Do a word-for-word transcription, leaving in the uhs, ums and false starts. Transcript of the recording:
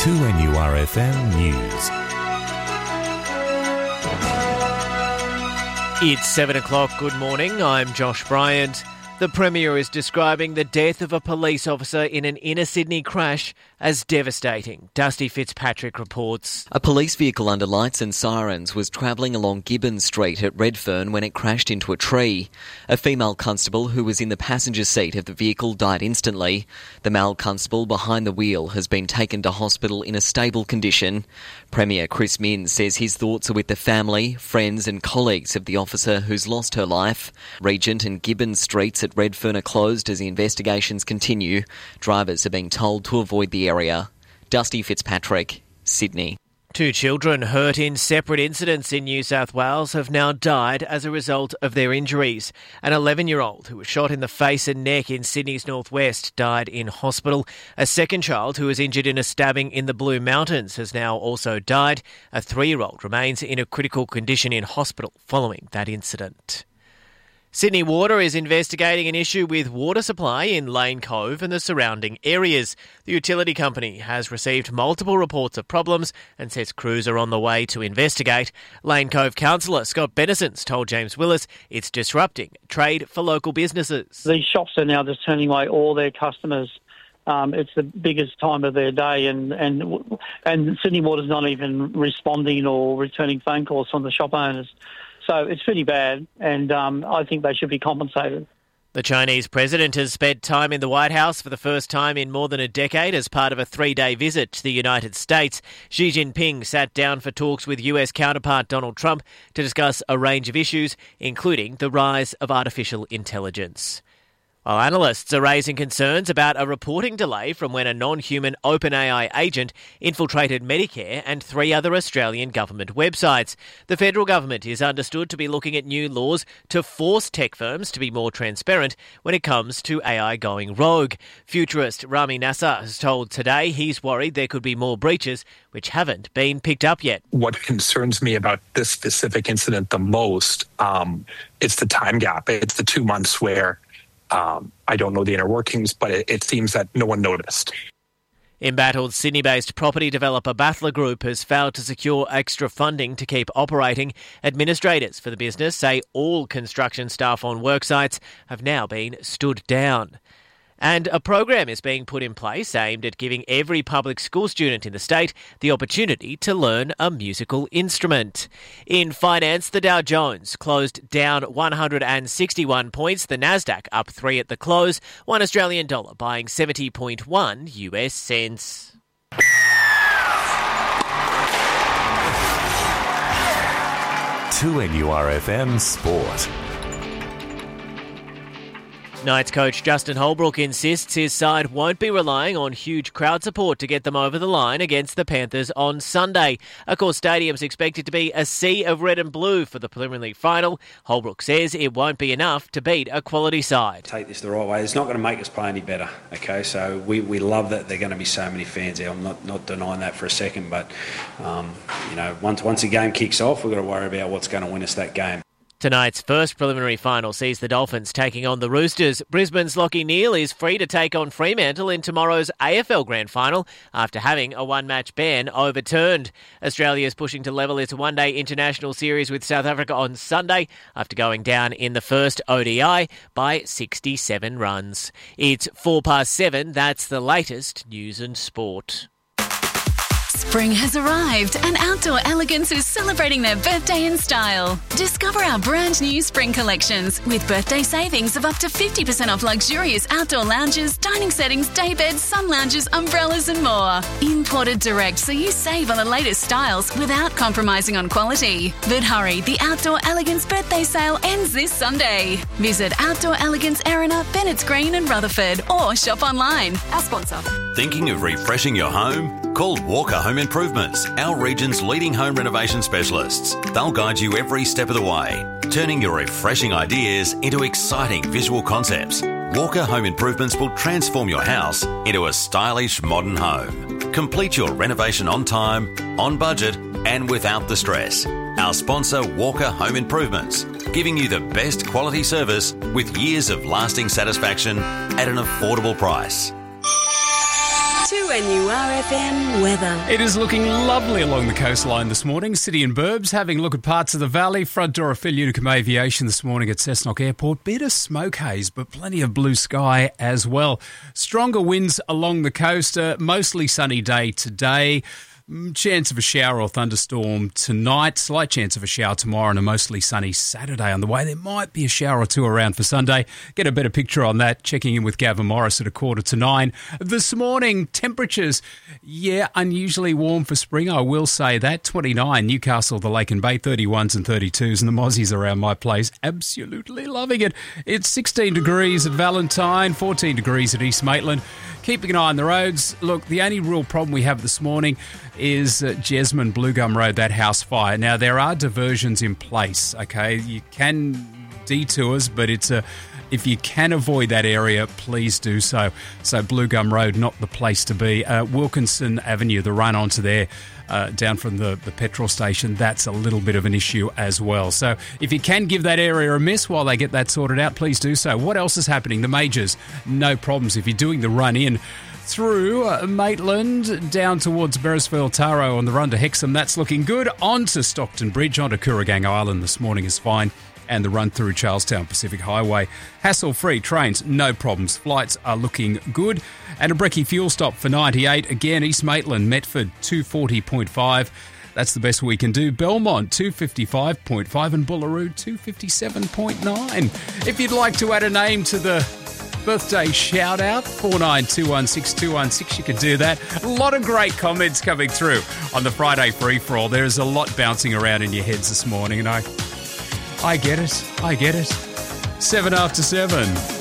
two N U R F M News. It's seven o'clock. Good morning. I'm Josh Bryant. The Premier is describing the death of a police officer in an inner Sydney crash as devastating. Dusty Fitzpatrick reports. A police vehicle under lights and sirens was travelling along Gibbon Street at Redfern when it crashed into a tree. A female constable who was in the passenger seat of the vehicle died instantly. The male constable behind the wheel has been taken to hospital in a stable condition. Premier Chris Minns says his thoughts are with the family, friends and colleagues of the officer who's lost her life. Regent and Gibbon Streets at Redfern are closed as the investigations continue. Drivers are being told to avoid the area. Dusty Fitzpatrick, Sydney. Two children hurt in separate incidents in New South Wales have now died as a result of their injuries. An eleven-year-old who was shot in the face and neck in Sydney's northwest died in hospital. A second child who was injured in a stabbing in the Blue Mountains has now also died. A three-year-old remains in a critical condition in hospital following that incident. Sydney Water is investigating an issue with water supply in Lane Cove and the surrounding areas. The utility company has received multiple reports of problems and says crews are on the way to investigate. Lane Cove councillor Scott Bennison's told James Willis it's disrupting trade for local businesses. These shops are now just turning away all their customers. Um, it's the biggest time of their day, and, and, and Sydney Water's not even responding or returning phone calls from the shop owners. So it's pretty bad, and um, I think they should be compensated. The Chinese president has spent time in the White House for the first time in more than a decade as part of a three-day visit to the United States. Xi Jinping sat down for talks with U S counterpart Donald Trump to discuss a range of issues, including the rise of artificial intelligence. While analysts are raising concerns about a reporting delay from when a non-human OpenAI agent infiltrated Medicare and three other Australian government websites. The federal government is understood to be looking at new laws to force tech firms to be more transparent when it comes to A I going rogue. Futurist Rami Nasser has told Today he's worried there could be more breaches which haven't been picked up yet. What concerns me about this specific incident the most, um, it's the time gap. It's the two months where Um, I don't know the inner workings, but it, it seems that no one noticed. Embattled Sydney-based property developer Battler Group has failed to secure extra funding to keep operating. Administrators for the business say all construction staff on worksites have now been stood down. And a program is being put in place aimed at giving every public school student in the state the opportunity to learn a musical instrument. In finance, the Dow Jones closed down one hundred sixty-one points, the Nasdaq up three at the close, one Australian dollar buying seventy point one U S cents. two N U R F M Sport. Knights coach Justin Holbrook insists his side won't be relying on huge crowd support to get them over the line against the Panthers on Sunday. Accor Stadium's expected to be a sea of red and blue for the preliminary final. Holbrook says it won't be enough to beat a quality side. Take this the right way. It's not going to make us play any better, okay? So we, we love that there are going to be so many fans there. I'm not, not denying that for a second, but, um, you know, once, once the game kicks off, we've got to worry about what's going to win us that game. Tonight's first preliminary final sees the Dolphins taking on the Roosters. Brisbane's Lachie Neale is free to take on Fremantle in tomorrow's A F L Grand Final after having a one-match ban overturned. Australia is pushing to level its one-day international series with South Africa on Sunday after going down in the first O D I by sixty-seven runs. It's four past seven. That's the latest news and sport. Spring has arrived and Outdoor Elegance is celebrating their birthday in style. Discover our brand new spring collections with birthday savings of up to fifty percent off luxurious outdoor lounges, dining settings, day beds, sun lounges, umbrellas and more. Imported direct so you save on the latest styles without compromising on quality. But hurry, the Outdoor Elegance birthday sale ends this Sunday. Visit Outdoor Elegance Erina, Bennett's Green and Rutherford or shop online. Our sponsor. Thinking of refreshing your home? Call Walker Home Improvements, our region's leading home renovation specialists. They'll guide you every step of the way, turning your refreshing ideas into exciting visual concepts. Walker Home Improvements will transform your house into a stylish modern home. Complete your renovation on time, on budget, and without the stress. Our sponsor, Walker Home Improvements, giving you the best quality service with years of lasting satisfaction at an affordable price. two N U R F M weather. It is looking lovely along the coastline this morning. City and Burbs having a look at parts of the valley. Front door of Phil Unicum Aviation this morning at Cessnock Airport. Bit of smoke haze, but plenty of blue sky as well. Stronger winds along the coast. Uh, mostly sunny day today. Chance of a shower or thunderstorm tonight. Slight chance of a shower tomorrow and a mostly sunny Saturday on the way. There might be a shower or two around for Sunday. Get a better picture on that. Checking in with Gavin Morris at a quarter to nine. This morning, temperatures, yeah, unusually warm for spring. I will say that. twenty-nine, Newcastle, the Lake and Bay, thirty-ones and thirty-twos. And the Mozzies around my place, absolutely loving it. It's sixteen degrees at Valentine, fourteen degrees at East Maitland. Keeping an eye on the roads. Look, the only real problem we have this morning is uh, Jesmond Blue Gum Road, that house fire. Now, there are diversions in place, okay? You can detours, but it's a if you can avoid that area, please do so. So Blue Gum Road, not the place to be. Uh, Wilkinson Avenue, the run onto there, uh, down from the, the petrol station, that's a little bit of an issue as well. So if you can give that area a miss while they get that sorted out, please do so. What else is happening? The majors, no problems. If you're doing the run in through uh, Maitland down towards Beresford Taro on the run to Hexham, that's looking good. On to Stockton Bridge, on to Kooragang Island this morning is fine. And the run through Charlestown Pacific Highway. Hassle-free trains, no problems. Flights are looking good. And a brekkie fuel stop for ninety-eight. Again, East Maitland, Metford, two forty point five. That's the best we can do. Belmont, two fifty-five point five. And Bullaroo, two fifty-seven point nine. If you'd like to add a name to the birthday shout out, four nine two one six two one six, you can do that. A lot of great comments coming through on the Friday free-for-all. There's a lot bouncing around in your heads this morning, and I... I get it. I get it. Seven after seven.